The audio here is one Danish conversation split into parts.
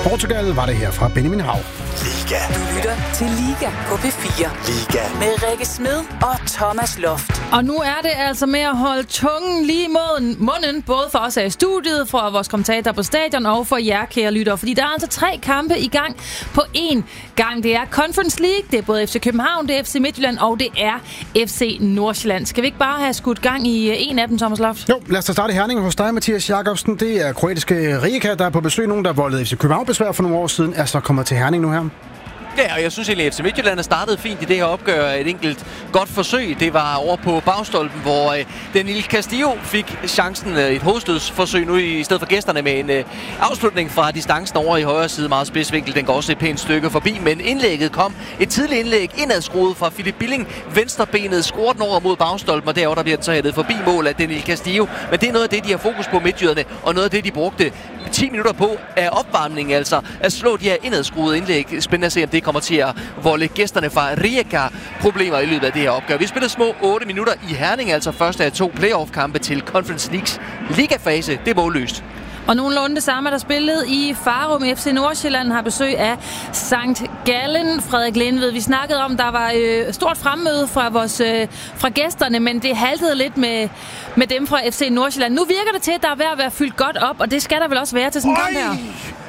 Portugal var det her fra Benjamin Hav. Liga. Du lytter til Liga på P4. Liga. Med Rikke Smed og Thomas Loft. Og nu er det altså med at holde tungen lige i munden, både for os her i studiet, for vores kommentatorer på stadion og for jer, kære lyttere. Fordi der er altså 3 kampe i gang på én gang. Det er Conference League, det er både FC København, det er FC Midtjylland og det er FC Nordsjælland. Skal vi ikke bare have skudt gang i en af dem, Thomas Loft? Jo, lad os da starte i Herning hos dig, Mathias Jakobsen. Det er kroatiske Rijeka, der er på besøg. Nogen, der voldede FC København besvær for nogle år siden, er så kommet til Herning nu her. Ja, og jeg synes egentlig, at FC Midtjylland startede fint i det her opgør. Et enkelt godt forsøg. Det var over på bagstolpen, hvor Daniel Castillo fik chancen. Et hovedstødsforsøg nu i stedet for gæsterne med en afslutning fra distancen over i højre side. Meget spidsvinkel. Den går også et pænt stykke forbi. Men indlægget kom. Et tidligt indlæg indadskruet fra Philip Billing. Venstrebenet skruer den over mod bagstolpen, og derovre der bliver den så hættet forbi mål af Daniel Castillo. Men det er noget af det, de har fokus på, midtjyderne, og noget af det, de brugte 10 minutter på af opvarmningen, altså at slå de her indadskruede indlæg. Spændende at se, om det kommer til at volde gæsterne fra Rijeka problemer i løbet af det her opgør. Vi spiller små 8 minutter i Herning, altså første af 2 playoff-kampe til Conference Leagues ligafase. Det er målløst. Og nogenlunde det samme er der spillet i Farum. FC Nordsjælland har besøg af St. Gallen. Frederik Lindved, vi snakkede om, der var stort fremmøde fra gæsterne, men det haltede lidt med dem fra FC Nordsjælland. Nu virker det til, at der er ved at være fyldt godt op, og det skal der vel også være til sådan en kamp her?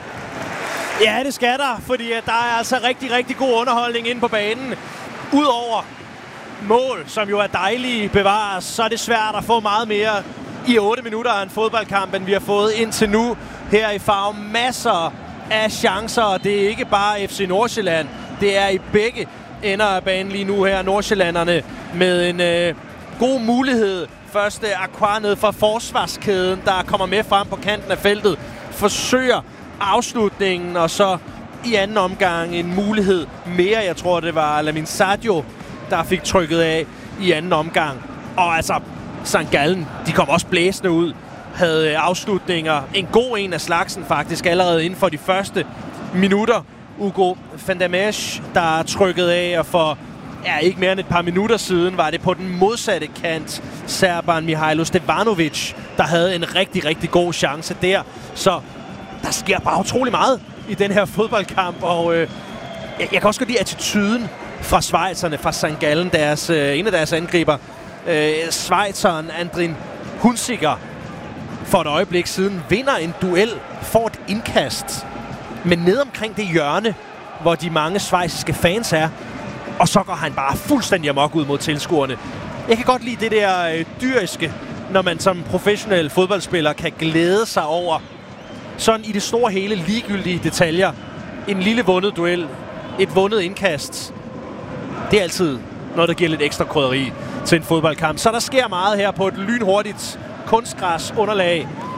Ja, det skal der, fordi der er altså rigtig, rigtig god underholdning inde på banen. Udover mål, som jo er dejlige bevares, så er det svært at få meget mere i 8 minutter af en fodboldkamp, end vi har fået indtil nu her i Farum. Masser af chancer, og det er ikke bare FC Nordsjælland. Det er i begge ender af banen lige nu her. Nordsjællanderne med en god mulighed. Første Aqua ned fra forsvarskæden, der kommer med frem på kanten af feltet. Forsøger afslutningen, og så i anden omgang en mulighed mere. Jeg tror, det var Lamin Sadio, der fik trykket af i anden omgang. Og altså, St. Gallen, de kom også blæsende ud. Havde afslutninger. En god en af slagsen faktisk, allerede inden for de første minutter. Ugo Fandameš, der trykkede af, og for ikke mere end et par minutter siden var det på den modsatte kant serberen Mihailo Stevanovic, der havde en rigtig, rigtig god chance der. Så der sker bare utrolig meget i den her fodboldkamp, og jeg kan også godt lide attituden fra schweizerne, fra St. Gallen, en af deres angriber. Schweizeren Andrin Hunziker for et øjeblik siden vinder en duel, får et indkast, men ned omkring det hjørne, hvor de mange schweiziske fans er, og så går han bare fuldstændig amok ud mod tilskuerne. Jeg kan godt lide det der dyriske, når man som professionel fodboldspiller kan glæde sig over sådan i det store hele ligegyldige detaljer. En lille vundet duel, et vundet indkast. Det er altid noget, der giver lidt ekstra krydderi til en fodboldkamp. Så der sker meget her på et lynhurtigt kunstgræs underlag